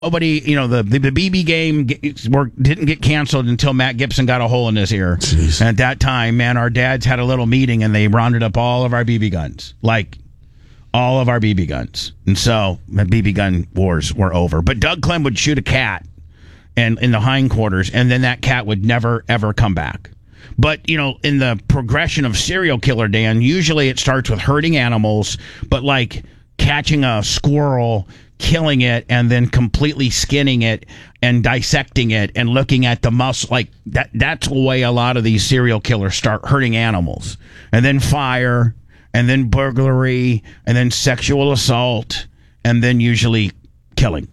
Nobody, the BB game didn't get canceled until Matt Gibson got a hole in his ear. Jeez. And at that time, man, our dads had a little meeting and they rounded up all of our BB guns. Like, all of our BB guns. And so, the BB gun wars were over. But Doug Clem would shoot a cat in the hindquarters, and then that cat would never, ever come back. But, in the progression of serial killer, Dan, usually it starts with hurting animals, but like catching a squirrel, killing it, and then completely skinning it and dissecting it and looking at the muscle. Like that's the way a lot of these serial killers start hurting animals. And then fire, and then burglary, and then sexual assault, and then usually killing.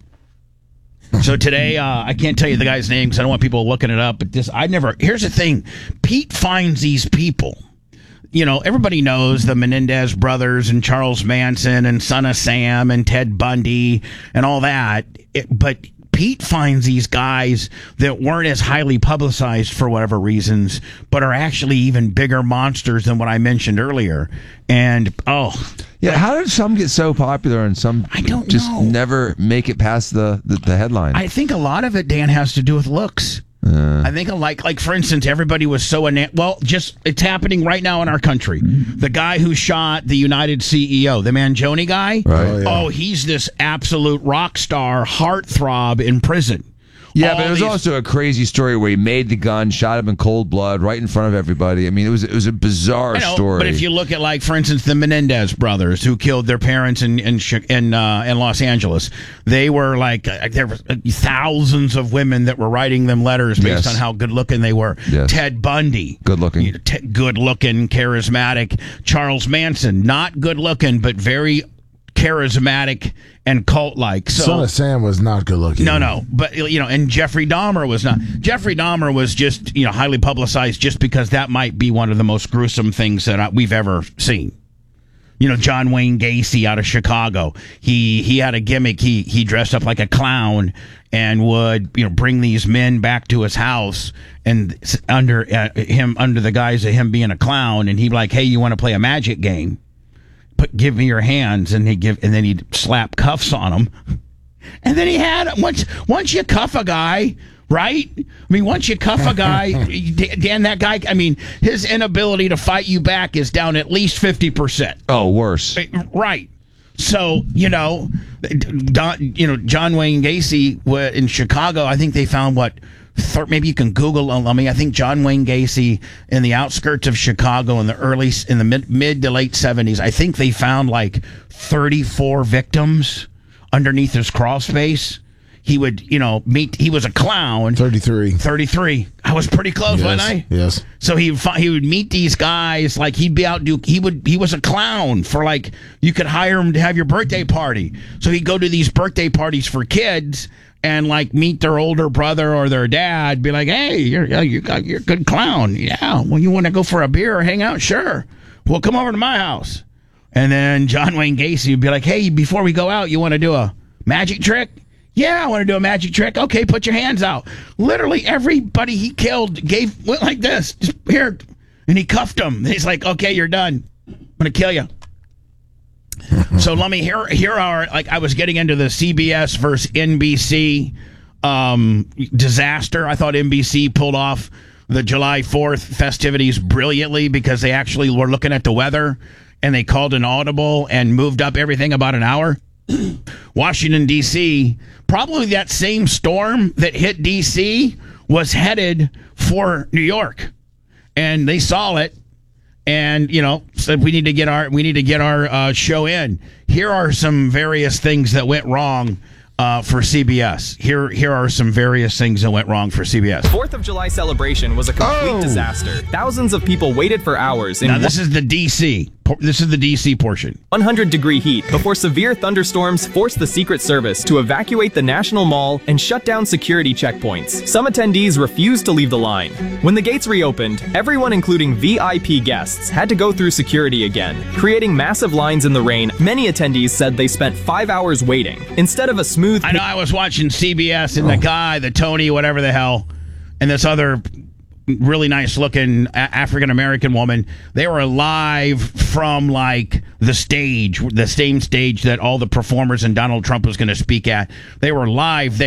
So today, I can't tell you the guy's name because I don't want people looking it up, but here's the thing. Pete finds these people. Everybody knows the Menendez brothers and Charles Manson and Son of Sam and Ted Bundy and all that. But Pete finds these guys that weren't as highly publicized for whatever reasons, but are actually even bigger monsters than what I mentioned earlier. And, how did some get so popular and some I don't just know. never make it past the headline? I think a lot of it, Dan, has to do with looks. I think like for instance, everybody was so it's happening right now in our country. The guy who shot the United CEO, the Mangione guy. Right. He's this absolute rock star, heartthrob in prison. Yeah, but it was also a crazy story where he made the gun, shot him in cold blood right in front of everybody. I mean, it was a bizarre story. But if you look at, like, for instance, the Menendez brothers who killed their parents in Los Angeles, they were like there were thousands of women that were writing them letters based on how good looking they were. Yes. Ted Bundy, good looking, charismatic. Charles Manson, not good looking, but very charismatic and cult-like. So, Son of Sam was not good looking. No, but and Jeffrey Dahmer was not. Jeffrey Dahmer was just highly publicized just because that might be one of the most gruesome things that we've ever seen. John Wayne Gacy out of Chicago. He had a gimmick. He dressed up like a clown and would bring these men back to his house and under the guise of him being a clown, and he'd be like, "Hey, you want to play a magic game? Give me your hands," and then he'd slap cuffs on them. And then he had once you cuff a guy, right? I mean, once you cuff a guy, Dan, that guy, I mean, his inability to fight you back is down at least 50%. Oh, worse. Right. So, John Wayne Gacy in Chicago, I think they found maybe you can Google I think John Wayne Gacy in the outskirts of Chicago in the mid to late 70s, I think they found like 34 victims underneath his crawl space. He would, he was a clown. 33. I was pretty close, wasn't I? Yes. So he would meet these guys, like he was a clown for, like, you could hire him to have your birthday party. So he'd go to these birthday parties for kids and, like, meet their older brother or their dad, be like, "Hey, you're a good clown. Yeah, well, you want to go for a beer or hang out? Sure. Well, come over to my house." And then John Wayne Gacy would be like, "Hey, before we go out, you want to do a magic trick?" "Yeah, I want to do a magic trick." "Okay, put your hands out." Literally everybody he killed went like this, just here, and he cuffed them. He's like, "Okay, you're done. I'm gonna kill you." So let me here are, like, I was getting into the CBS versus NBC disaster. I thought NBC pulled off the July 4th festivities brilliantly because they actually were looking at the weather and they called an audible and moved up everything about an hour. Washington, D.C., probably that same storm that hit D.C. was headed for New York, and they saw it. And, said we need to get our show in. Here are some various things that went wrong for CBS. Here are some various things that went wrong for CBS. 4th of July celebration was a complete disaster. Thousands of people waited for hours in this is the DC. This is the DC portion. 100-degree heat before severe thunderstorms forced the Secret Service to evacuate the National Mall and shut down security checkpoints. Some attendees refused to leave the line. When the gates reopened, everyone, including VIP guests, had to go through security again, creating massive lines in the rain. Many attendees said they spent 5 hours waiting instead of a smooth... I know, I was watching CBS and the Tony, whatever the hell, and this other really nice looking African American woman. They were live from like the stage, the same stage that all the performers and Donald Trump was going to speak at. They were live there.